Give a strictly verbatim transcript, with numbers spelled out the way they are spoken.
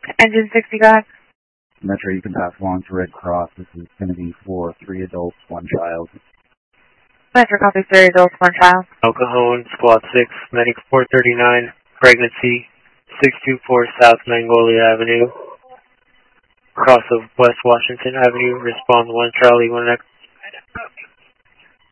Engine sixty, go ahead. Metro, you can pass along to Red Cross. This is going to be for three adults, one child. Metro, copy, three adults, one child. El Cajon, Squad six, Medic four thirty-nine, pregnancy, six two four South Magnolia Avenue, cross of West Washington Avenue, respond one Charlie, one X.